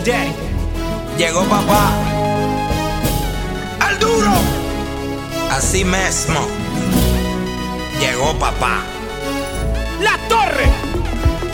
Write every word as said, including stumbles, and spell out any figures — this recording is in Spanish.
Daddy. Llegó papá, al duro, así mismo. Llegó papá. La Torre.